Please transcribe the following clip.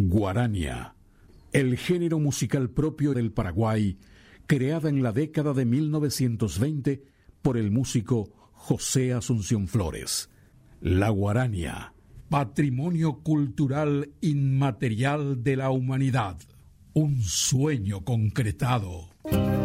Guarania, el género musical propio del Paraguay, creada en la década de 1920 por el músico José Asunción Flores. La guarania, patrimonio cultural inmaterial de la humanidad, un sueño concretado.